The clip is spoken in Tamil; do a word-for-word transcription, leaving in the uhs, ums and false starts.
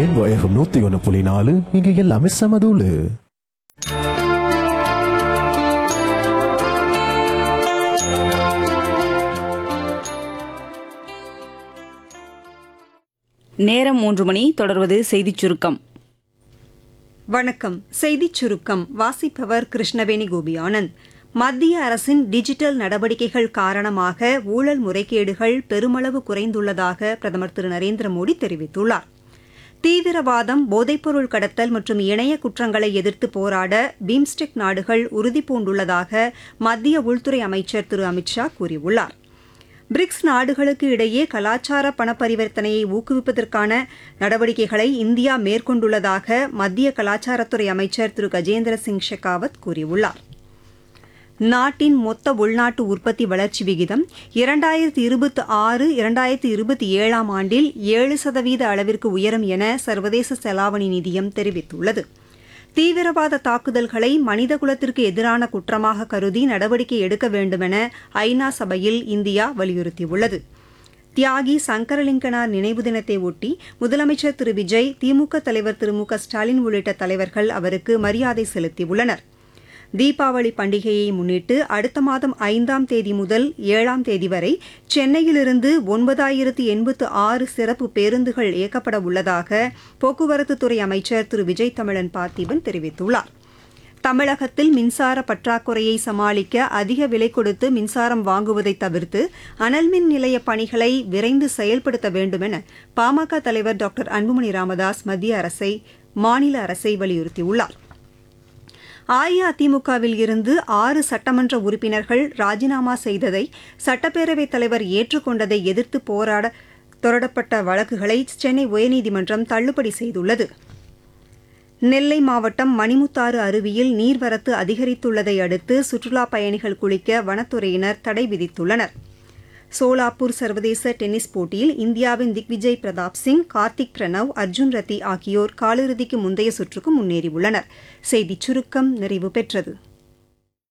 ரெயின்போ எஃப்எம் நூத்தி ஒன்று புள்ளி நாலு இங்க எல்லாமே சமதூளு. நேரம் மூன்று மணி. தொடர்வது செய்திச் சுருக்கம். வணக்கம். செய்திச் சுருக்கம் வாசிப்பவர் கிருஷ்ணவேணி கோபி ஆனந்த். மத்திய அரசின் டிஜிட்டல் நடவடிக்கைகள் காரணமாக ஊழல் முறைகேடுகள் பெருமளவு குறைந்துள்ளதாக பிரதமர் திரு நரேந்திர மோடி தெரிவித்துள்ளார். தீவிரவாதம், போதைப்பொருள் கடத்தல் மற்றும் இணைய குற்றங்களை எதிர்த்து போராட பிம்ஸ்டெக் நாடுகள் உறுதிபூண்டுள்ளதாக மத்திய உள்துறை அமைச்சர் திரு அமித்ஷா கூறியுள்ளார். பிரிக்ஸ் நாடுகளுக்கு இடையே கலாச்சார பண பரிவர்த்தனையை ஊக்குவிப்பதற்கான நடவடிக்கைகளை இந்தியா மேற்கொண்டுள்ளதாக மத்திய கலாச்சாரத்துறை அமைச்சர் திரு கஜேந்திர சிங் ஷெகாவத் கூறியுள்ளார். நாட்டின் மொத்த உள்நாட்டு உற்பத்தி வளர்ச்சி விகிதம் இரண்டாயிரத்தி இருபத்தி ஆறு இரண்டாயிரத்தி இருபத்தி ஏழாம் ஆண்டில் ஏழு சதவீத அளவிற்கு உயரும் என சர்வதேச செலாவணி நிதியம் தெரிவித்துள்ளது. தீவிரவாத தாக்குதல்களை மனிதகுலத்திற்கு எதிரான குற்றமாக கருதி நடவடிக்கை எடுக்க வேண்டுமென ஐநா சபையில் இந்தியா வலியுறுத்தியுள்ளது. தியாகி சங்கரலிங்கனார் நினைவு தினத்தை ஒட்டி முதலமைச்சர் திரு விஜய், திமுக தலைவர் திரு மு க ஸ்டாலின் உள்ளிட்ட தலைவர்கள் அவருக்கு மரியாதை செலுத்தியுள்ளனர். தீபாவளி பண்டிகையை முன்னிட்டு அடுத்த மாதம் ஐந்தாம் தேதி முதல் ஏழாம் தேதி வரை சென்னையிலிருந்து ஒன்பதாயிரத்து எண்பத்து ஆறு சிறப்பு பேருந்துகள் இயக்கப்பட உள்ளதாக போக்குவரத்துத்துறை அமைச்சர் திரு விஜய் தமிழன் பார்த்திபன் தெரிவித்துள்ளார். தமிழகத்தில் மின்சார பற்றாக்குறையை சமாளிக்க அதிக விலை கொடுத்து மின்சாரம் வாங்குவதை தவிர்த்து அனல்மின் நிலைய பணிகளை விரைந்து செயல்படுத்த வேண்டுமென பாமக தலைவர் டாக்டர் அன்புமணி ராமதாஸ் மத்திய அரசை மாநில அரசை வலியுறுத்தியுள்ளார். அஇஅதிமுகவில் இருந்து ஆறு சட்டமன்ற உறுப்பினர்கள் ராஜினாமா செய்ததை சட்டப்பேரவைத் தலைவர் ஏற்றுக்கொண்டதை எதிர்த்து போராட தொடரப்பட்ட வழக்குகளை சென்னை உயர்நீதிமன்றம் தள்ளுபடி செய்துள்ளது. நெல்லை மாவட்டம் மணிமுத்தாறு அருவியில் நீர்வரத்து அதிகரித்துள்ளதை அடுத்து சுற்றுலாப் பயணிகள் குளிக்க வனத்துறையினர் தடை விதித்துள்ளனர். சோலாப்பூர் சர்வதேச டென்னிஸ் போட்டியில் இந்தியாவின் திக்விஜய் பிரதாப் சிங், கார்த்திக் பிரணவ், அர்ஜுன் ரத்தி ஆகியோர் காலிறுதிக்கு முந்தைய சுற்றுக்கு முன்னேறியுள்ளனர். செய்திச் சுருக்கம் நிறைவு பெற்றது.